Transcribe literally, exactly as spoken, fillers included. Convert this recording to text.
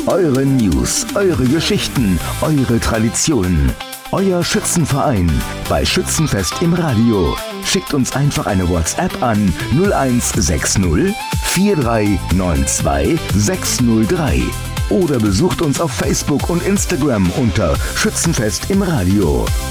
Eure News, eure Geschichten, eure Traditionen. Euer Schützenverein bei Schützenfest im Radio. Schickt uns einfach eine WhatsApp an null eins sechs null vier drei neun zwei sechs null drei oder besucht uns auf Facebook und Instagram unter Schützenfest im Radio.